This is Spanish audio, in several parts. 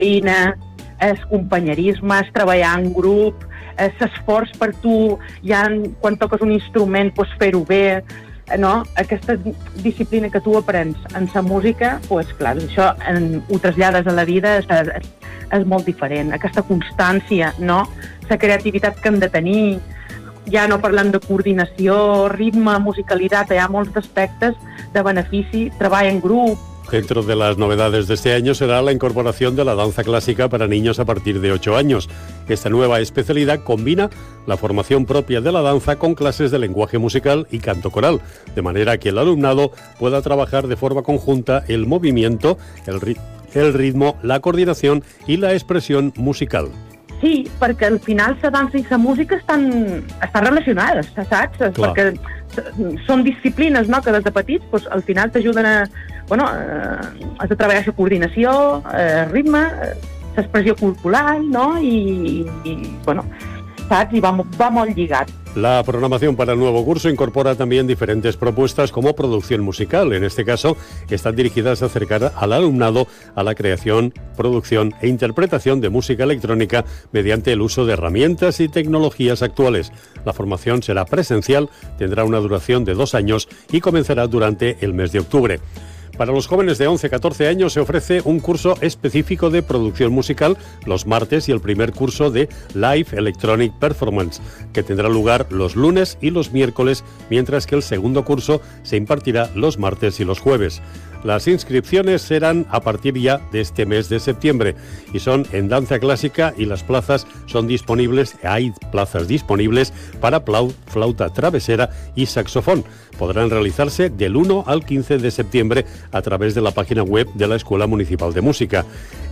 disciplina, el companyerisme, és treballar en grup, l'esforç per tu, ja quan toques un instrument, doncs fer-ho bé, no? Aquesta disciplina que tu aprens en la música, doncs clar, això ho trasllades a la vida, és molt diferent. Aquesta constància, no? La creativitat que hem de tenir, ja no parlant de coordinació, ritme, musicalitat, hi ha molts aspectes de benefici, treball en grup. Dentro de las novedades de este año será la incorporación de la danza clásica para niños a partir de 8 años. Esta nueva especialidad combina la formación propia de la danza con clases de lenguaje musical y canto coral, de manera que el alumnado pueda trabajar de forma conjunta el movimiento, el ritmo, la coordinación y la expresión musical. Sí, perquè al final la dansa i la música estan relacionades, saps? Clar. Perquè són disciplines, no?, que des de petits doncs, al final t'ajuden has de treballar la coordinació, el ritme, l'expressió corporal, no?, i saps? I va molt lligat. La programación para el nuevo curso incorpora también diferentes propuestas como producción musical. En este caso, están dirigidas a acercar al alumnado a la creación, producción e interpretación de música electrónica mediante el uso de herramientas y tecnologías actuales. La formación será presencial, tendrá una duración de 2 años y comenzará durante el mes de octubre. Para los jóvenes de 11-14 años se ofrece un curso específico de producción musical los martes y el primer curso de Live Electronic Performance, que tendrá lugar los lunes y los miércoles, mientras que el segundo curso se impartirá los martes y los jueves. Las inscripciones serán a partir ya de este mes de septiembre y son en danza clásica y las plazas son disponibles, hay plazas disponibles para flauta travesera y saxofón. Podrán realizarse del 1 al 15 de septiembre a través de la página web de la Escuela Municipal de Música,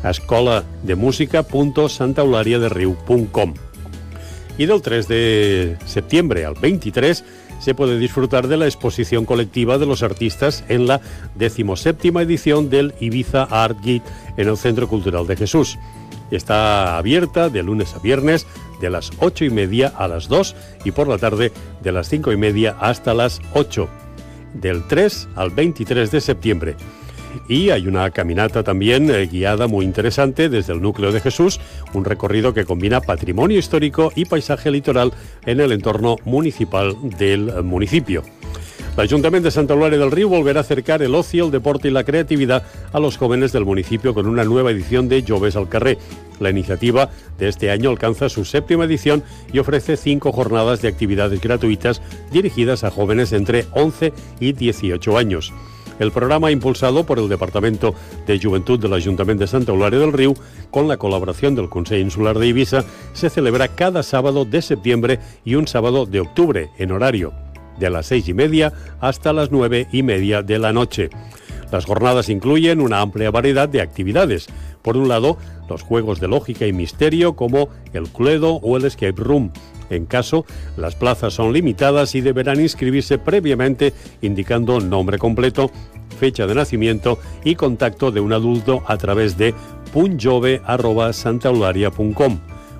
escolademusica.santaeulariaderriu.com. Y del 3 de septiembre al 23 se puede disfrutar de la exposición colectiva de los artistas en la 17ª edición del Ibiza Art Guide en el Centro Cultural de Jesús. Está abierta de lunes a viernes de las 8:30 a las 2 y por la tarde de las 5:30 hasta las 8, del 3 al 23 de septiembre. Y hay una caminata también guiada muy interesante desde el núcleo de Jesús, un recorrido que combina patrimonio histórico y paisaje litoral en el entorno municipal del municipio. El Ayuntamiento de Santa Eulària del Riu volverá a acercar el ocio, el deporte y la creatividad a los jóvenes del municipio con una nueva edición de Joves al Carrer. La iniciativa de este año alcanza su 7ª edición y ofrece 5 jornadas de actividades gratuitas dirigidas a jóvenes entre 11 y 18 años. El programa, impulsado por el Departamento de Juventud del Ayuntamiento de Santa Eulària del Riu, con la colaboración del Consell Insular de Eivissa, se celebra cada sábado de septiembre y un sábado de octubre, en horario de las 6:30 hasta las 9:30 de la noche. Las jornadas incluyen una amplia variedad de actividades. Por un lado, los juegos de lógica y misterio como el Cluedo o el Escape Room. En caso, las plazas son limitadas y deberán inscribirse previamente indicando nombre completo, fecha de nacimiento y contacto de un adulto a través de punjove@santaeulària.com.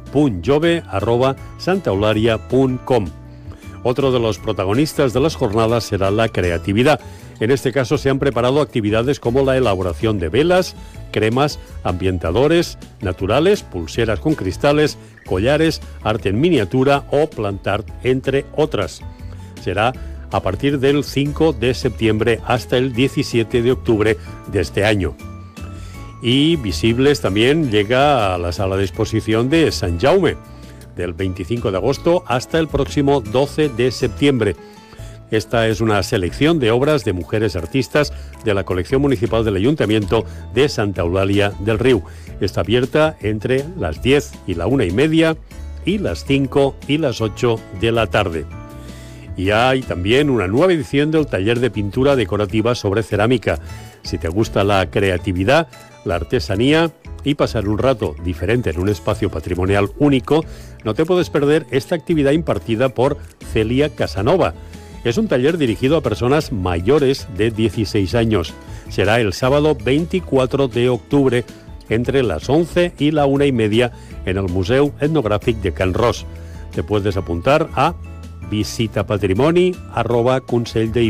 punjove@santaeulària.com. Otro de los protagonistas de las jornadas será la creatividad. En este caso se han preparado actividades como la elaboración de velas, cremas, ambientadores naturales, pulseras con cristales, collares, arte en miniatura o plant art, entre otras. Será a partir del 5 de septiembre hasta el 17 de octubre de este año. Y Visibles también llega a la sala de exposición de Sant Jaume, del 25 de agosto hasta el próximo 12 de septiembre. Esta es una selección de obras de mujeres artistas de la colección municipal del Ayuntamiento de Santa Eulàlia del Riu. Está abierta entre las 10 y la 1:30 y las 5 y las 8 de la tarde. Y hay también una nueva edición del taller de pintura decorativa sobre cerámica. Si te gusta la creatividad, la artesanía y pasar un rato diferente en un espacio patrimonial único, no te puedes perder esta actividad impartida por Celia Casanova. Es un taller dirigido a personas mayores de 16 años. Será el sábado 24 de octubre entre las 11 y la 1:30 en el Museu Etnogràfic de Can Ros. Te puedes apuntar a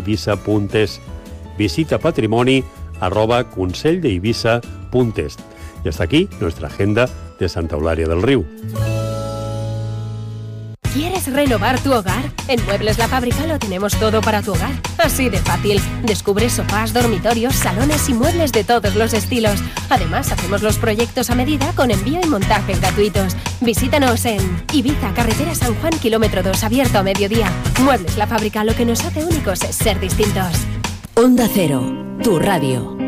visitapatrimoni@conselld'Eivissa.es visitapatrimoni@conselld'Eivissa.es. Y hasta aquí nuestra agenda de Santa Eulalia del Riu. ¿Quieres renovar tu hogar? En Muebles La Fábrica lo tenemos todo para tu hogar. Así de fácil. Descubre sofás, dormitorios, salones y muebles de todos los estilos. Además, hacemos los proyectos a medida con envío y montaje gratuitos. Visítanos en Ibiza, carretera San Juan, kilómetro 2, abierto a mediodía. Muebles La Fábrica, lo que nos hace únicos es ser distintos. Onda Cero, tu radio.